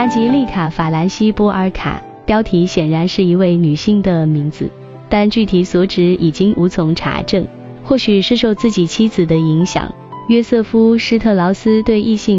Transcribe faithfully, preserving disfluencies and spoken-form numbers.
安吉丽卡·法兰西波尔卡，标题显然是一位女性的名字，但具体所指已经无从查证。或许是受自己妻子的影响，约瑟夫·施特劳斯对异性